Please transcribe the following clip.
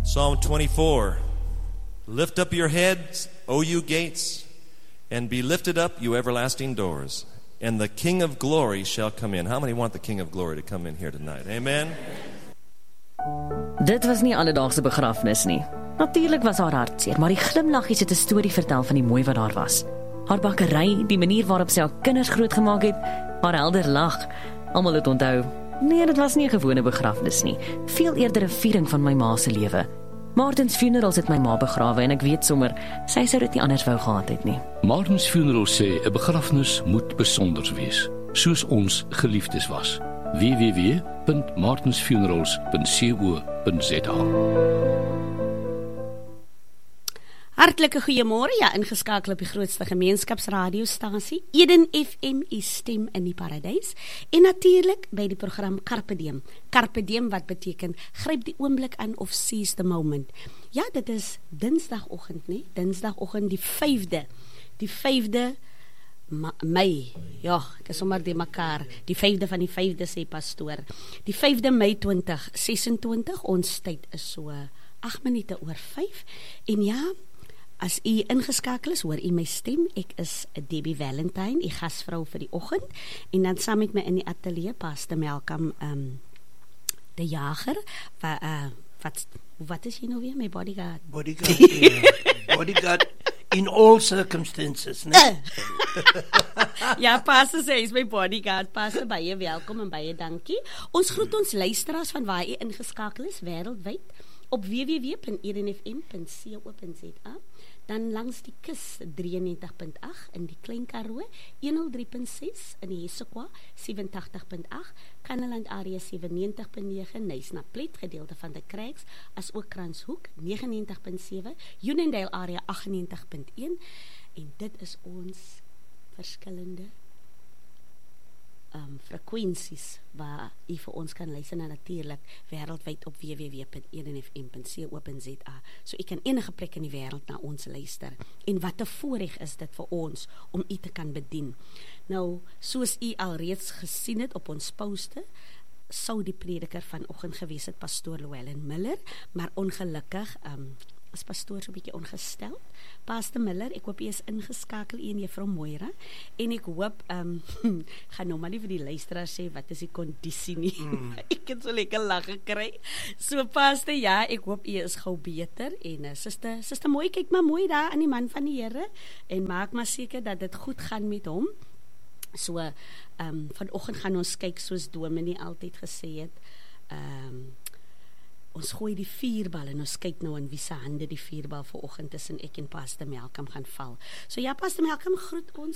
Psalm 24. Lift up your heads, O you gates, and be lifted up, you everlasting doors, and the King of glory shall come in. How many want the King of glory to come in here tonight? Amen? Dit was nie alledaagse begrafnis nie. Natuurlik was haar hartseer, maar die glimlaggies het 'n storie vertel van die mooi wat daar was. Haar bakkery, die manier waarop sy haar kinders grootgemaak het, haar helder lag. Almal het onthou, nee, dit was nie 'n gewone begrafnis nie, veel eerder 'n viering van my ma se lewe. Martins Funerals het my ma begrawe en ek weet sommer, sy sou dit nie anders wou gehad het nie. Martins Funerals sê 'n begrafnis moet besonder wees, soos ons geliefdes was. www.martinsfunerals.co.za. Hartlike goeiemôre, ja, ingeskakel op die grootste gemeenskapsradiostasie, Eden FM, u stem in die paradys, en natuurlik by die program Carpe Diem. Carpe Diem wat beteken, gryp die oomblik aan of seize the moment. Ja, dit is dinsdagoggend, nie? Dinsdagoggend die 5de Mei, ja, ek is sommer die mekaar, die 5de van die 5de sê pastoor, die 5de Mei 2026, ons tyd is so 8 minute oor 5, en ja, as u ingeskakel is, hoor u my stem, ek is Debbie Valentine, die gasvrou vir die oggend, en dan saam met my in die ateljee, Pastor Malcolm de Jager, wat is jy nou weer, my bodyguard? Bodyguard, yeah. Bodyguard in all circumstances, nee? Ja, Pastor sê, is my bodyguard. Pastor, baie welkom en baie dankie. Ons groet ons luisteraars van waar u ingeskakel is, wêreldwyd, op www.edenfm.co.za, dan langs die kus 93.8 in die Klein Karoo, 103.6 in die Hessequa, 87.8, Kannaland area 97.9, Nysna-Plet, gedeelte van die Craigs, as ook Kranshoek, 99.7, Unendale area 98.1, en dit is ons verskillende frekwensies waar u vir ons kan luister, en natuurlik wêreldwyd op www.edenfm.co.za, so u kan enige plek in die wêreld na ons luister, en wat 'n voorreg is dit vir ons om u te kan bedien. Nou, soos u alreeds gesien het op ons poste, sou die prediker vanoggend gewees het pastoor Llewellyn Miller, maar ongelukkig as pastoor so 'n bietjie ongestel. Pastor Miller, ek hoop jy is ingeskakel, en juffrou Moira, en ek hoop, gaan nou maar nie vir die luisteraar sê, wat is die kondisie nie, ek het so lekker lag gekry, so Pastor, ja, ek hoop jy is gou beter, en sister Mooi, kyk maar mooi daar aan die man van die Here, en maak maar seker dat dit goed gaan met hom, so, vanoggend gaan ons kyk, soos Dominee altyd gesê het, ons gooi die vuurbal en ons kyk nou in wie se hande die vuurbal vanoggend tussen ek en Pastor Malcolm gaan val. So ja, Pastor Malcolm, groet ons